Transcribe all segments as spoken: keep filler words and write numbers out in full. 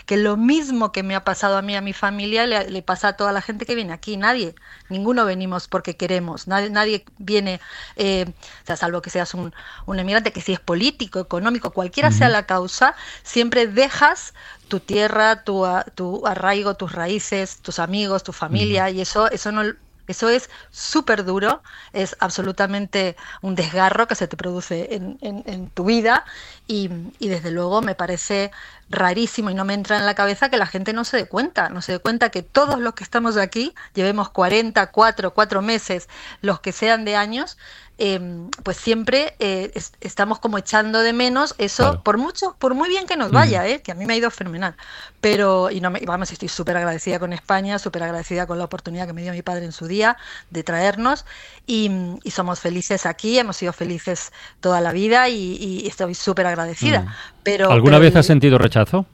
que lo mismo que me ha pasado a mí, a mi familia, le, le pasa a toda la gente que viene aquí. Nadie, ninguno venimos porque queremos, nadie, nadie viene, eh, o sea, salvo que seas un, un emigrante, que si es político, económico, cualquiera uh-huh. sea la causa, siempre dejas tu tierra, tu, tu arraigo, tus raíces, tus amigos, tu familia, uh-huh. y eso, eso no... Eso es súper duro, es absolutamente un desgarro que se te produce en, en, en tu vida y, y desde luego me parece rarísimo y no me entra en la cabeza que la gente no se dé cuenta, no se dé cuenta que todos los que estamos aquí, llevemos cuarenta, cuatro, cuatro meses, los que sean de años, eh, pues siempre eh, es, estamos como echando de menos eso, claro. por mucho, por muy bien que nos vaya, mm. eh, que a mí me ha ido fenomenal, pero y no me, vamos, estoy súper agradecida con España, súper agradecida con la oportunidad que me dio mi padre en su día de traernos y, y somos felices aquí, hemos sido felices toda la vida y, y estoy súper agradecida. Mm. Pero, ¿Alguna pero, vez has sentido rechazo?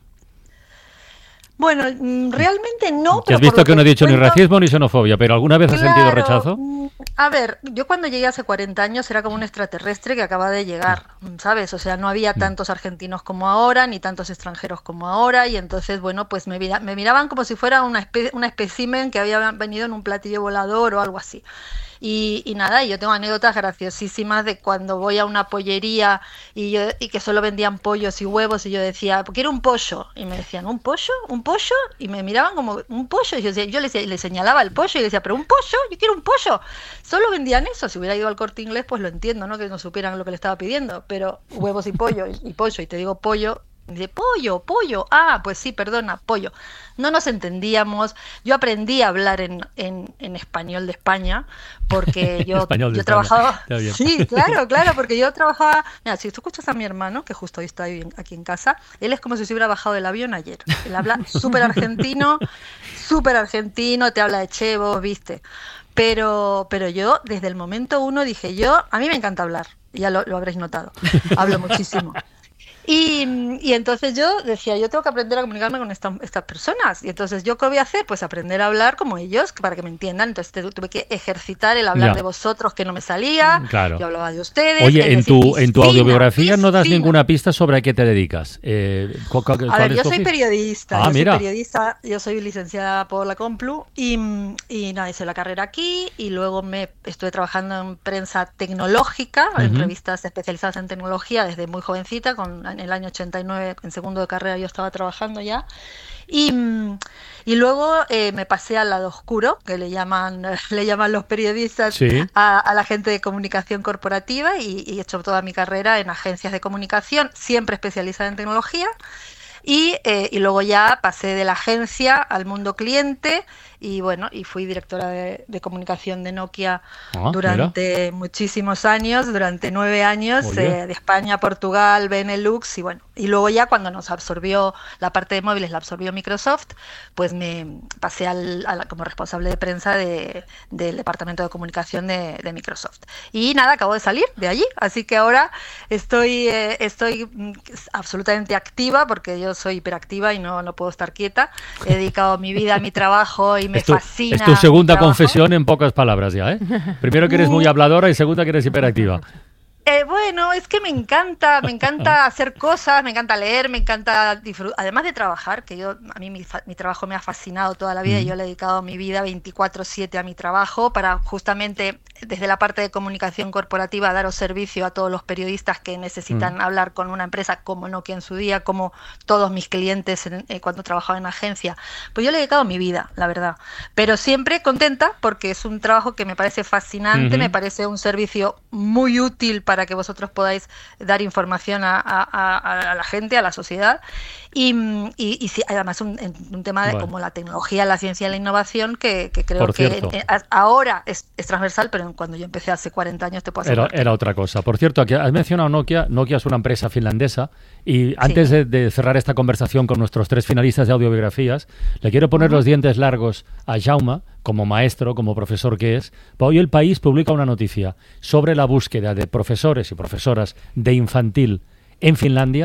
Bueno, realmente no. Que has visto que no he dicho cuento, ni racismo ni xenofobia, pero ¿alguna vez has claro, sentido rechazo? A ver, yo cuando llegué hace cuarenta años era como un extraterrestre que acaba de llegar, ¿sabes? O sea, no había tantos argentinos como ahora, ni tantos extranjeros como ahora, y entonces, bueno, pues me, mira, me miraban como si fuera una, espe una espécimen que había venido en un platillo volador o algo así. Y, y nada, yo tengo anécdotas graciosísimas de cuando voy a una pollería y, yo, y que solo vendían pollos y huevos y yo decía, quiero un pollo. Y me decían, ¿un pollo? ¿Un pollo? Y me miraban como, ¿un pollo? Y yo, decía, yo les, les señalaba el pollo y les decía, ¿pero un pollo? Yo quiero un pollo. Solo vendían eso. Si hubiera ido al Corte Inglés, pues lo entiendo, ¿no? Que no supieran lo que le estaba pidiendo. Pero huevos y pollo y, y pollo. Y te digo pollo. Dice, pollo, pollo, ah, pues sí, perdona, pollo. No nos entendíamos. Yo aprendí a hablar en, en, en español de España, porque yo, español de yo España. trabajaba... Sí, claro, claro, porque yo trabajaba... Mira, si tú escuchas a mi hermano, que justo hoy está aquí en casa, él es como si se hubiera bajado del avión ayer. Él habla súper argentino, súper argentino, te habla de chevos, ¿viste? Pero, pero yo, desde el momento uno, dije yo, a mí me encanta hablar, ya lo, lo habréis notado, hablo muchísimo. Y, y entonces yo decía, yo tengo que aprender a comunicarme con esta, estas personas. Y entonces, ¿yo qué voy a hacer? Pues aprender a hablar como ellos, para que me entiendan. Entonces tuve que ejercitar el hablar ya. de vosotros, que no me salía. Claro. Yo hablaba de ustedes. Oye, en decir, tu, piscina, en tu audiobiografía piscina. no das ninguna pista sobre a qué te dedicas. Eh, a ver, yo soy periodista. Ah, yo mira. soy periodista. Yo soy licenciada por la Complu. Y, y nada, hice la carrera aquí. Y luego me estuve trabajando en prensa tecnológica, uh-huh. en revistas especializadas en tecnología desde muy jovencita, con, en el año ochenta y nueve. En segundo de carrera yo estaba trabajando ya y, y luego eh, me pasé al lado oscuro, que le llaman le llaman los periodistas sí. a, a la gente de comunicación corporativa y, y he hecho toda mi carrera en agencias de comunicación, siempre especializada en tecnología. Y, eh, y luego ya pasé de la agencia al mundo cliente y bueno, y fui directora de, de comunicación de Nokia ah, durante mira. muchísimos años, durante nueve años, eh, de España, Portugal, Benelux y bueno, y luego ya cuando nos absorbió la parte de móviles, la absorbió Microsoft, pues me pasé al, a la, como responsable de prensa de, del departamento de comunicación de, de Microsoft. Y nada, acabo de salir de allí, así que ahora estoy, eh, estoy absolutamente activa porque yo soy hiperactiva y no, no puedo estar quieta. He dedicado mi vida a mi trabajo y me es tu, fascina. Es tu segunda confesión en pocas palabras ya, ¿eh? Primero que eres muy habladora y segunda que eres hiperactiva. Eh, bueno, es que me encanta, me encanta hacer cosas, me encanta leer, me encanta disfrutar, además de trabajar, que yo a mí mi, mi trabajo me ha fascinado toda la vida, mm. y yo le he dedicado mi vida veinticuatro siete a mi trabajo para justamente desde la parte de comunicación corporativa daros servicio a todos los periodistas que necesitan mm. hablar con una empresa como Nokia en su día, como todos mis clientes en, eh, cuando trabajaba en agencia. Pues yo le he dedicado mi vida, la verdad, pero siempre contenta porque es un trabajo que me parece fascinante, mm-hmm. me parece un servicio muy útil para para que vosotros podáis dar información a, a, a, a la gente, a la sociedad. Y, y, y sí, además un, un tema de bueno. como la tecnología, la ciencia y la innovación que, que creo Por que cierto, en, en, ahora es, es transversal, pero cuando yo empecé hace cuarenta años te puedo era, asegurar. Era otra cosa. Por cierto, aquí has mencionado Nokia. Nokia es una empresa finlandesa y antes sí. de, de cerrar esta conversación con nuestros tres finalistas de audiobiografías, le quiero poner uh-huh. los dientes largos a Jaume, como maestro, como profesor que es. Hoy El País publica una noticia sobre la búsqueda de profesores y profesoras de infantil en Finlandia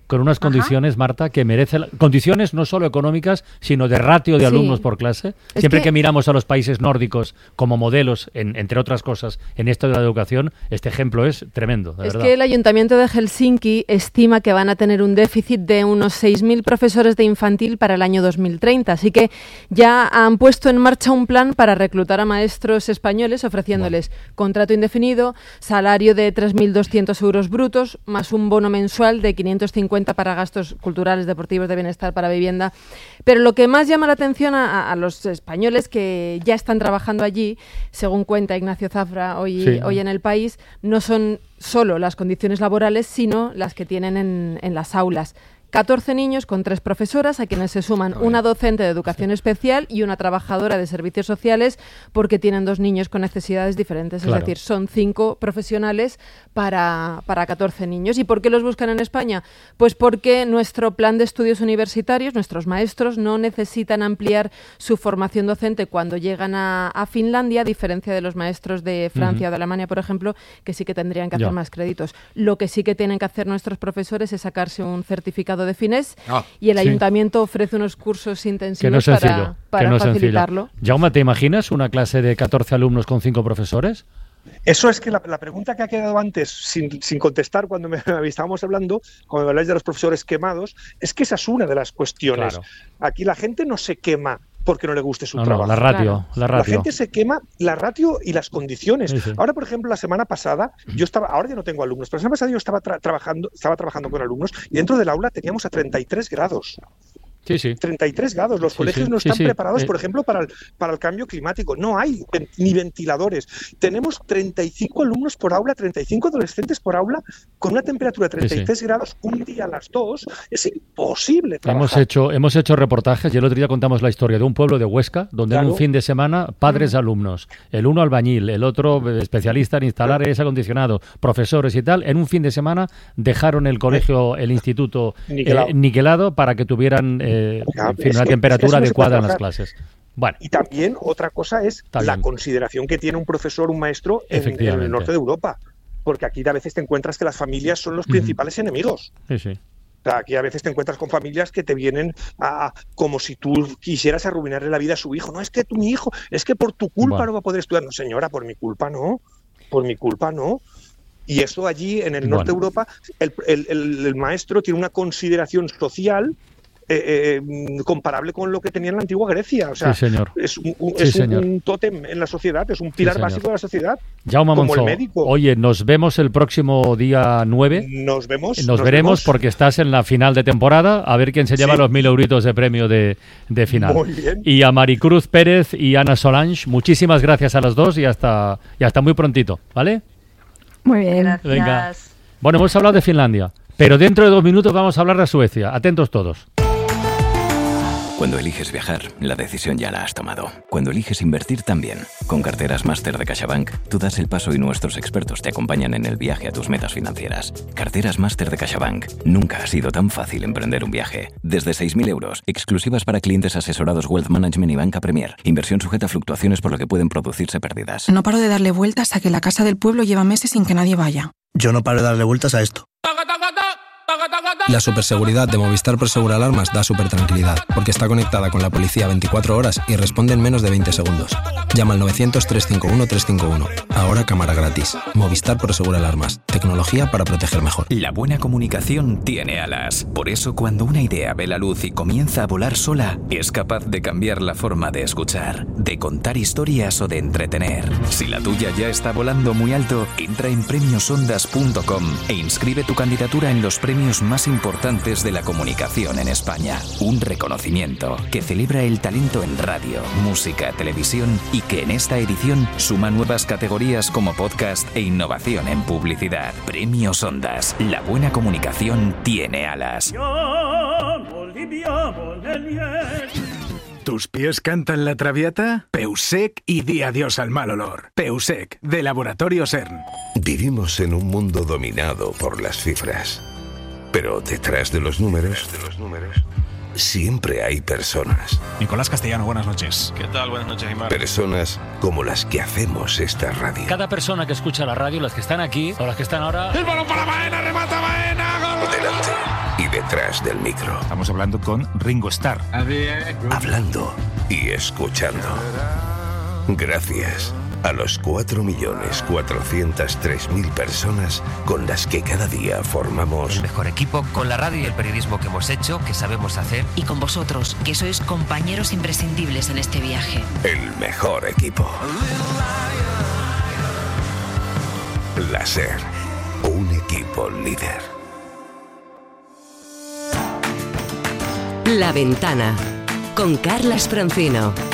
con unas condiciones, Ajá. Marta, que merecen... Condiciones no solo económicas, sino de ratio de alumnos sí. por clase. Es Siempre que... que miramos a los países nórdicos como modelos, en, entre otras cosas, en esto de la educación, este ejemplo es tremendo, de Es verdad. que el Ayuntamiento de Helsinki estima que van a tener un déficit de unos seis mil profesores de infantil para el año dos mil treinta. Así que ya han puesto en marcha un plan para reclutar a maestros españoles, ofreciéndoles bueno. contrato indefinido, salario de tres mil doscientos euros brutos, más un bono mensual de quinientos cincuenta para gastos culturales, deportivos, de bienestar, para vivienda. Pero lo que más llama la atención a, a los españoles que ya están trabajando allí, según cuenta Ignacio Zafra hoy, sí. hoy en El País, no son solo las condiciones laborales, sino las que tienen en, en las aulas. catorce niños con tres profesoras, a quienes se suman una docente de educación especial y una trabajadora de servicios sociales, porque tienen dos niños con necesidades diferentes. Claro. Es decir, son cinco profesionales para, para catorce niños. ¿Y por qué los buscan en España? Pues porque nuestro plan de estudios universitarios, nuestros maestros, no necesitan ampliar su formación docente cuando llegan a, a Finlandia, a diferencia de los maestros de Francia uh-huh. o de Alemania, por ejemplo, que sí que tendrían que hacer ya. más créditos. Lo que sí que tienen que hacer nuestros profesores es sacarse un certificado de Fines ah, y el sí. ayuntamiento ofrece unos cursos intensivos no para, para no facilitarlo. Jaume, ¿te imaginas una clase de catorce alumnos con cinco profesores? Eso es que la, la pregunta que ha quedado antes sin, sin contestar cuando me, me estábamos hablando, cuando me habláis de los profesores quemados, es que esa es una de las cuestiones. Claro. Aquí la gente no se quema porque no le guste su no, trabajo. No, la ratio, claro. la ratio. La gente se quema la ratio y las condiciones. Sí, sí. Ahora, por ejemplo, la semana pasada, yo estaba, ahora ya no tengo alumnos, pero la semana pasada yo estaba tra- trabajando, estaba trabajando con alumnos y dentro del aula teníamos a treinta y tres grados. Sí, sí. treinta y tres grados. Los sí, colegios sí, no están sí, sí. preparados, eh. por ejemplo, para el, para el cambio climático. No hay ven, ni ventiladores. Tenemos treinta y cinco alumnos por aula, treinta y cinco adolescentes por aula, con una temperatura de treinta y tres sí, sí. grados un día a las dos. Es imposible trabajar. Hemos hecho, hemos hecho reportajes y el otro día contamos la historia de un pueblo de Huesca, donde claro. en un fin de semana, padres de alumnos, el uno albañil, el otro especialista en instalar aire acondicionado, profesores y tal, en un fin de semana dejaron el colegio, el instituto niquelado, eh, niquelado para que tuvieran... Eh, Claro, en fin, una que, temperatura adecuada en las clases. Bueno. Y también otra cosa es la consideración que tiene un profesor, un maestro en, en el norte de Europa. Porque aquí a veces te encuentras que las familias son los principales uh-huh. enemigos. Sí, sí. O sea, aquí a veces te encuentras con familias que te vienen a, como si tú quisieras arruinarle la vida a su hijo. No, es que tu mi hijo, es que por tu culpa bueno. no va a poder estudiar. No, señora, por mi culpa no. Por mi culpa no. Y eso allí, en el norte bueno. de Europa, el, el, el, el maestro tiene una consideración social Eh, eh, comparable con lo que tenía en la antigua Grecia. O sea, sí, señor. es, un, un, sí, es señor. un tótem en la sociedad, es un pilar sí, básico de la sociedad. Jaume como Monzó, el médico. Oye, nos vemos el próximo día nueve. Nos vemos. Nos, nos veremos vemos. porque estás en la final de temporada, a ver quién se lleva sí. los mil euritos de premio de, de final. Muy bien. Y a Maricruz Pérez y Ana Solange, muchísimas gracias a las dos y hasta, y hasta muy prontito, ¿vale? Muy bien. Gracias. Venga. Bueno, hemos hablado de Finlandia, pero dentro de dos minutos vamos a hablar de Suecia. Atentos todos. Cuando eliges viajar, la decisión ya la has tomado. Cuando eliges invertir también. Con Carteras Máster de CaixaBank, tú das el paso y nuestros expertos te acompañan en el viaje a tus metas financieras. Carteras Máster de CaixaBank. Nunca ha sido tan fácil emprender un viaje. Desde seis mil euros, exclusivas para clientes asesorados Wealth Management y Banca Premier. Inversión sujeta a fluctuaciones por lo que pueden producirse pérdidas. No paro de darle vueltas a que la casa del pueblo lleva meses sin que nadie vaya. Yo no paro de darle vueltas a esto. La superseguridad de Movistar Prosegur Alarmas da súper tranquilidad, porque está conectada con la policía veinticuatro horas y responde en menos de veinte segundos. Llama al novecientos, trescientos cincuenta y uno, trescientos cincuenta y uno. Ahora cámara gratis. Movistar Prosegur Alarmas. Tecnología para proteger mejor. La buena comunicación tiene alas. Por eso, cuando una idea ve la luz y comienza a volar sola, es capaz de cambiar la forma de escuchar, de contar historias o de entretener. Si la tuya ya está volando muy alto, entra en premios ondas punto com e inscribe tu candidatura en los premios más importantes de la comunicación en España. Un reconocimiento que celebra el talento en radio, música, televisión y que en esta edición suma nuevas categorías como podcast e innovación en publicidad. Premios Ondas. La buena comunicación tiene alas. ¿Tus pies cantan la traviata? Peusec y di adiós al mal olor. Peusec, de Laboratorio CERN. Vivimos en un mundo dominado por las cifras. Pero detrás de los números, de los números, siempre hay personas. Nicolás Castellano, buenas noches. ¿Qué tal? Buenas noches, Imar. Personas como las que hacemos esta radio. Cada persona que escucha la radio, las que están aquí o las que están ahora... ¡El balón para Baena! ¡Remata Baena! ¡Gol! Delante y y detrás del micro. Estamos hablando con Ringo Starr. Hablando y escuchando. Gracias a los cuatro millones cuatrocientas tres mil personas con las que cada día formamos el mejor equipo, con la radio y el periodismo que hemos hecho, que sabemos hacer. Y con vosotros, que sois compañeros imprescindibles en este viaje. El mejor equipo. La SER, un equipo líder. La Ventana, con Carlas Francino.